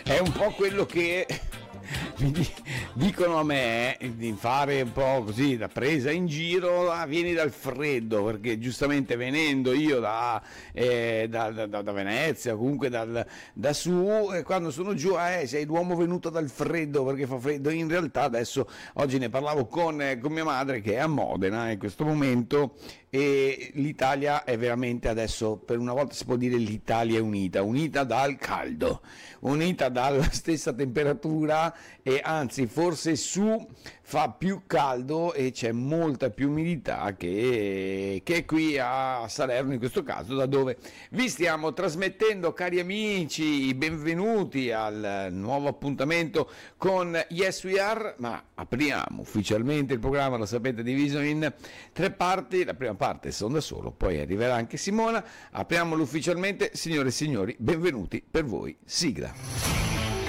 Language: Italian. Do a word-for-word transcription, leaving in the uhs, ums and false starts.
è un po' quello che mi di- dicono a me, eh, di fare un po' così da presa in giro. Ah, vieni dal freddo, perché giustamente venendo io da, eh, da, da- da- da Venezia, comunque dal- da su, e quando sono giù, eh, sei l'uomo venuto dal freddo perché fa freddo. In realtà adesso, oggi ne parlavo con, eh, con mia madre che è a Modena in questo momento, e l'Italia è veramente adesso, per una volta si può dire l'Italia è unita, unita dal caldo, unita dalla stessa temperatura, e anzi forse su fa più caldo e c'è molta più umidità che, che qui a Salerno in questo caso, da dove vi stiamo trasmettendo. Cari amici, benvenuti al nuovo appuntamento con Yes We Are, ma apriamo ufficialmente il programma, lo sapete, diviso in tre parti. La prima parte sono da solo, poi arriverà anche Simona. Apriamolo ufficialmente, signore e signori, benvenuti per voi, sigla.